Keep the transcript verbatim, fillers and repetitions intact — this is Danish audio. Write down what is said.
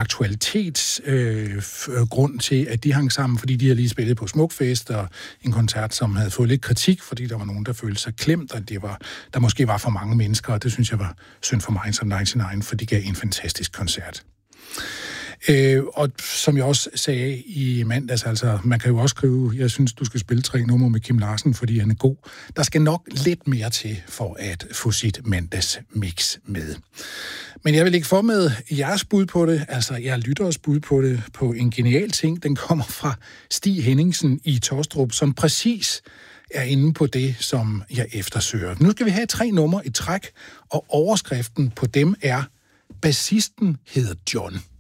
aktualitetsgrund øh, til, at de hang sammen, fordi de havde lige spillet på Smukfest, og en koncert, som havde fået lidt kritik, fordi der var nogen, der følte sig klemt, og det var, der måske var for mange mennesker, og det synes jeg var synd for mig som nioghalvfems, for de gav en fantastisk koncert. Øh, og som jeg også sagde i mandags, altså, man kan jo også skrive, jeg synes, du skal spille tre numre med Kim Larsen, fordi han er god. Der skal nok lidt mere til for at få sit mandags mix med. Men jeg vil ikke få med jeres bud på det, altså jeg lytteres bud på det, på en genial ting. Den kommer fra Stig Henningsen i Tostrup, som præcis er inde på det, som jeg eftersøger. Nu skal vi have tre numre i træk, og overskriften på dem er: bassisten hedder John.